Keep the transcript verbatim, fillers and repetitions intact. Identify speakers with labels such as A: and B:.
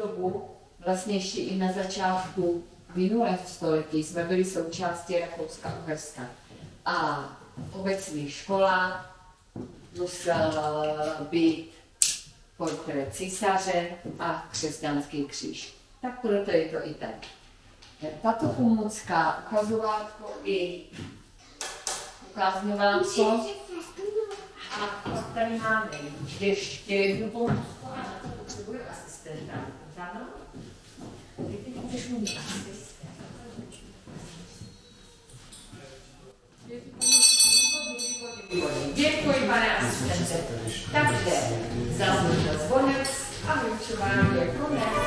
A: dobu, vlastně ještě i na začátku minulého století, jsme byli součástí Rakouska-Uherska. A obecní škola musela být portrét císaře a křesťanský kříž. Tak proto je to i tak. Tato pomůcka ukazovátko i ukázňovátko. A pak tady máme ještě jednu pomůcku a na to potřebuje asistenta. Ano? Ty ty můžeš mít asistent. Děkuji, pane asistente. Takže zazvonil zvonec a vyučování je konec.